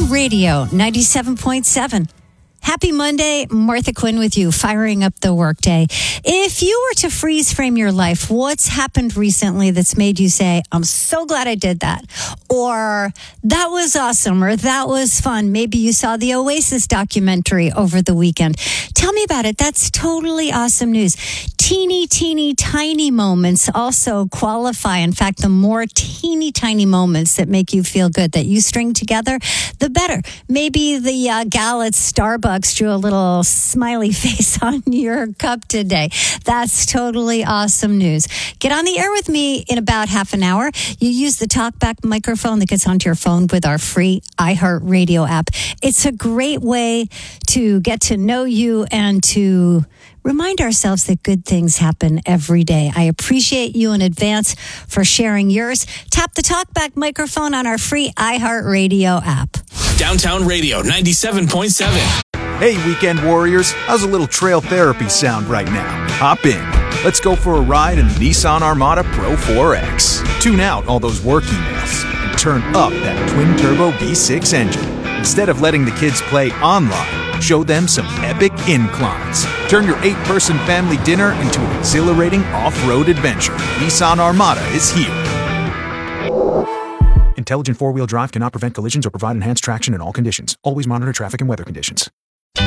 Radio 97.7. Happy Monday, Martha Quinn with you, firing up the workday. If you were to freeze frame your life, what's happened recently that's made you say, I'm so glad I did that? Or that was awesome, or that was fun. Maybe you saw the Oasis documentary over the weekend. Tell me about it. That's totally awesome news. Teeny, teeny, tiny moments also qualify. In fact, the more teeny, tiny moments that make you feel good, that you string together, the better. Maybe the gal at Starbucks drew a little smiley face on your cup today. That's totally awesome news. Get on the air with me in about half an hour. You use the TalkBack microphone that gets onto your phone with our free iHeartRadio app. It's a great way to get to know you and to remind ourselves that good things happen every day. I appreciate you in advance for sharing yours. Tap the TalkBack microphone on our free iHeartRadio app. Downtown Radio 97.7. Hey, weekend warriors, how's a little trail therapy sound right now? Hop in. Let's go for a ride in the Nissan Armada Pro 4X. Tune out all those work emails and turn up that twin-turbo V6 engine. Instead of letting the kids play online, show them some epic inclines. Turn your 8-person family dinner into an exhilarating off-road adventure. Nissan Armada is here. Intelligent four-wheel drive cannot prevent collisions or provide enhanced traction in all conditions. Always monitor traffic and weather conditions.